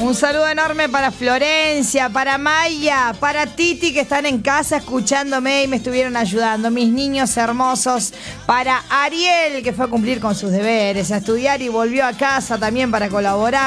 Un saludo enorme para Florencia, para Maya, para Titi, que están en casa escuchándome y me estuvieron ayudando. Mis niños hermosos. Para Ariel, que fue a cumplir con sus deberes, a estudiar y volvió a casa también para colaborar.